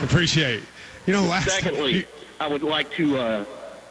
Appreciate it. Secondly, I would like to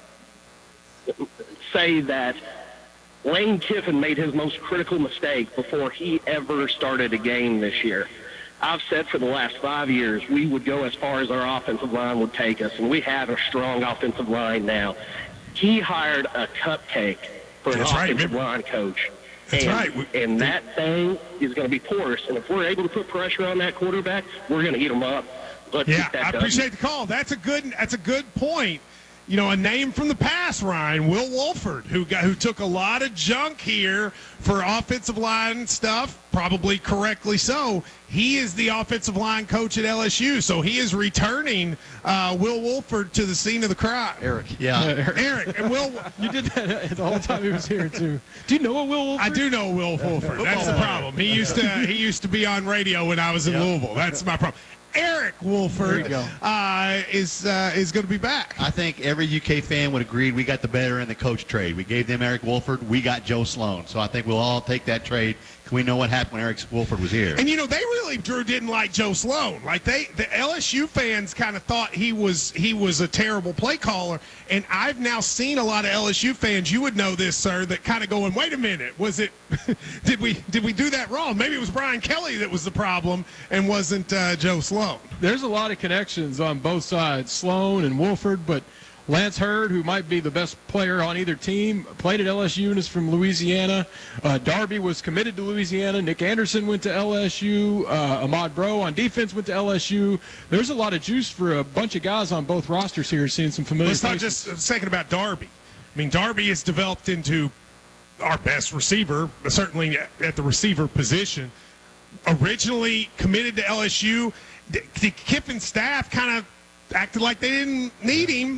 say that Lane Kiffin made his most critical mistake before he ever started a game this year. I've said for the last 5 years we would go as far as our offensive line would take us, and we have a strong offensive line now. He hired a cupcake for an offensive line coach. That's right. And that thing is going to be porous. And if we're able to put pressure on that quarterback, we're going to eat him up. I appreciate the call. That's a good point. A name from the past, Ryan, Will Wolford, who took a lot of junk here for offensive line stuff, probably correctly so. He is the offensive line coach at LSU, so he is returning Will Wolford to the scene of the crime. Eric. Eric. And Will, you did that the whole time he was here, too. Do you know a Will Wolford? I do know Will Wolford. That's the problem. He used to be on radio when I was in Louisville. That's my problem. Eric Wolford is going to be back. I think every UK fan would agree we got the better in the coach trade. We gave them Eric Wolford. We got Joe Sloan. So I think we'll all take that trade. We know what happened when Eric Wolford was here. And, they really, Drew, didn't like Joe Sloan. Like, the LSU fans kind of thought he was a terrible play caller. And I've now seen a lot of LSU fans, you would know this, sir, that kind of going, wait a minute, was it – did we do that wrong? Maybe it was Brian Kelly that was the problem and wasn't Joe Sloan. There's a lot of connections on both sides, Sloan and Wolford, but Lance Hurd, who might be the best player on either team, played at LSU and is from Louisiana. Darby was committed to Louisiana. Nick Anderson went to LSU. Ahmad Bro on defense went to LSU. There's a lot of juice for a bunch of guys on both rosters here, seeing some familiar faces. Let's not just a second about Darby. I mean, Darby has developed into our best receiver, certainly at the receiver position. Originally committed to LSU, the Kiffin staff kind of acted like they didn't need him.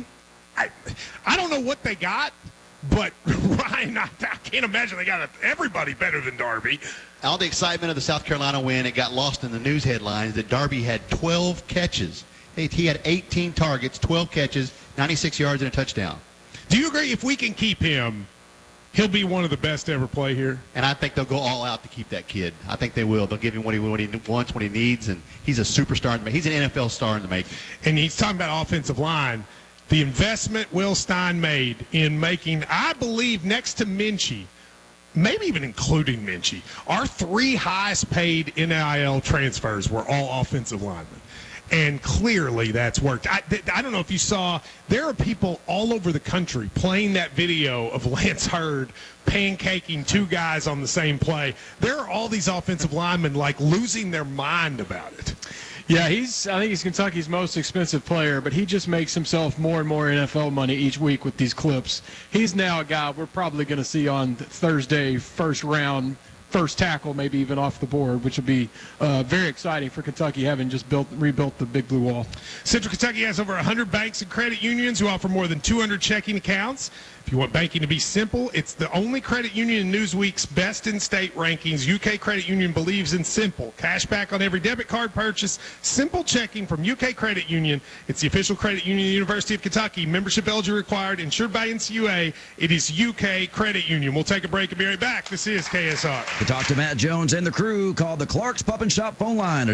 I don't know what they got, but Ryan, I can't imagine they got everybody better than Darby. All the excitement of the South Carolina win, it got lost in the news headlines that Darby had 12 catches. He had 18 targets, 12 catches, 96 yards, and a touchdown. Do you agree if we can keep him, he'll be one of the best to ever play here? And I think they'll go all out to keep that kid. I think they will. They'll give him what he wants, what he needs, and he's a superstar. He's an NFL star in the making. And he's talking about offensive line. The investment Will Stein made in making, I believe, next to Minchie, maybe even including Minchie, our 3 highest paid NIL transfers were all offensive linemen. And clearly that's worked. I don't know if you saw, there are people all over the country playing that video of Lance Hurd pancaking 2 guys on the same play. There are all these offensive linemen like losing their mind about it. Yeah, I think he's Kentucky's most expensive player, but he just makes himself more and more NFL money each week with these clips. He's now a guy we're probably going to see on Thursday, first round, first tackle, maybe even off the board, which would be very exciting for Kentucky, having just rebuilt the Big Blue Wall. Central Kentucky has over 100 banks and credit unions who offer more than 200 checking accounts. If you want banking to be simple, it's the only credit union in Newsweek's Best in State rankings. UK Credit Union believes in simple. Cash back on every debit card purchase. Simple checking from UK Credit Union. It's the official credit union of the University of Kentucky. Membership eligibility required. Insured by NCUA. It is UK Credit Union. We'll take a break and be right back. This is KSR. To talk to Matt Jones and the crew, call the Clark's Pub and Shop phone line at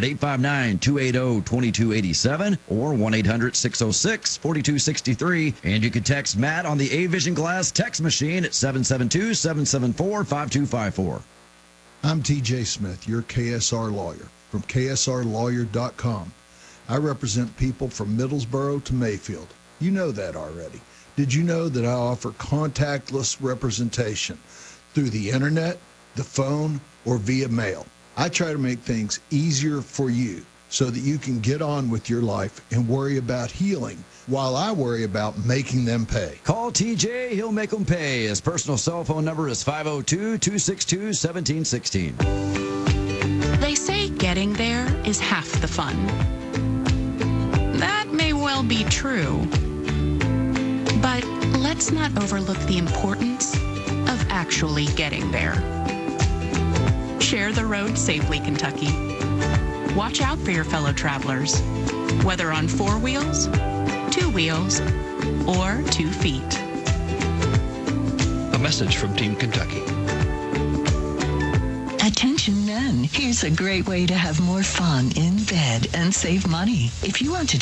859-280-2287 or 1-800-606-4263. And you can text Matt on the A-Vision Glass text machine at 772-774-5254. I'm TJ Smith, your KSR lawyer from KSRlawyer.com. I represent people from Middlesboro to Mayfield. You know that already. Did you know that I offer contactless representation through the internet, the phone, or via mail? I try to make things easier for you so that you can get on with your life and worry about healing while I worry about making them pay. Call TJ, he'll make them pay. His personal cell phone number is 502-262-1716. They say getting there is half the fun. That may well be true. But let's not overlook the importance of actually getting there. Share the road safely, Kentucky. Watch out for your fellow travelers, whether on 4 wheels, 2 wheels, or 2 feet. A message from Team Kentucky. Attention men, here's a great way to have more fun in bed and save money. If you want to